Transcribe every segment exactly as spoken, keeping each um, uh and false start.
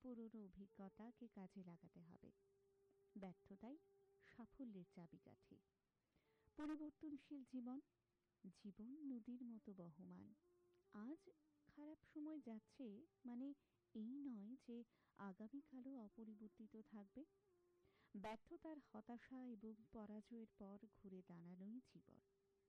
পুরনো অভিজ্ঞতাকে কাজে লাগাতে হবে। ব্যর্থতাই সাফল্যের চাবিকাঠি। পরিবর্তনশীল জীবন, জীবন নদীর মতো বহমান। আজ খারাপ সময় যাচ্ছে মানে এই নয় যে আগামীকালও অপরিবর্তিত থাকবে। ব্যর্থতার, হতাশা এবং পরাজয়ের পর ঘুরে দাঁড়ানোই জীবন।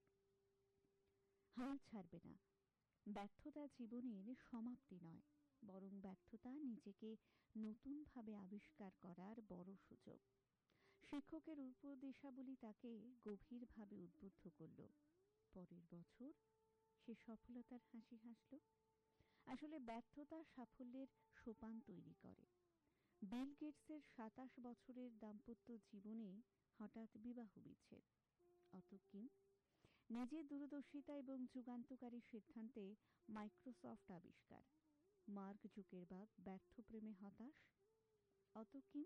হাল ছাড়বে না। ব্যর্থতা জীবনের সমাপ্তি নয়, বরং ব্যর্থতা নিজেকে নতুনভাবে আবিষ্কার করার বড় সুযোগ। শিক্ষকের উপদেশাবলী তাকে গভীরভাবে উদ্বুদ্ধ করল। পরের বছর সে সফলতার হাসি হাসল। আসলে ব্যর্থতা সাফল্যের সোপান তৈরি করে। বিল গেটসের সাতাশ বছরের দাম্পত্য জীবনে হঠাৎ বিবাহ বিচ্ছেদ। অত কিম নিজের দূরদর্শিতা এবং যুগান্তকারী সিদ্ধান্তে মাইক্রোসফট আবিষ্কার। মার্ক জুকেরবার্গ ব্যর্থ প্রেমে হতাশ। অত কিম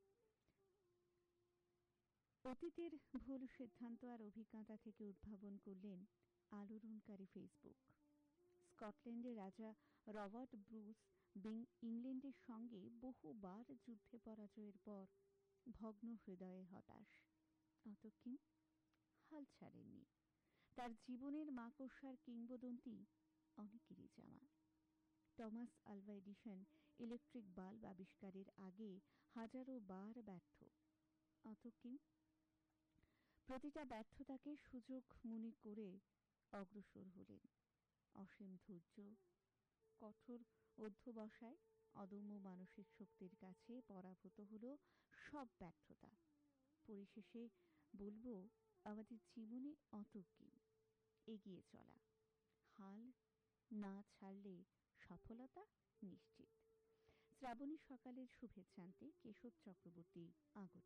অতীতের ভুল সিদ্ধান্ত আর অভিজ্ঞতা থেকে উদ্ভাবন করলেন আলোড়নকারী ফেসবুক। স্কটল্যান্ডের রাজা রবার্ট ব্রুস বিং ইংল্যান্ডের সঙ্গে বহুবার যুদ্ধে পরাজয়ের পর ভগ্ন হৃদয়ে হতাশ। অত কিম হাল ছাড়েননি। তার জীবনের মাকড়সার কিংবদন্তি অনেকেরই জামা। Thomas Alva Edison electric bulb আবিষ্কারের আগে হাজারো বার ব্যর্থ। অত কিম প্রতিটা ব্যর্থতাকে সুযোগ মনে করে অগ্রসর হলেন। অসীম ধৈর্য, কঠোর অধ্যবসায়, অদম্য মানসিক শক্তির কাছে পরাভূত হল সব ব্যর্থতা। পরিশেষে বলবো, আমাদের জীবনে অত কি এগিয়ে চলা, হাল না ছাড়লে সফলতা নিশ্চিত। শ্রাবণী সকালের শুভেচ্ছান্তে কেশব চক্রবর্তী, আগরতলা।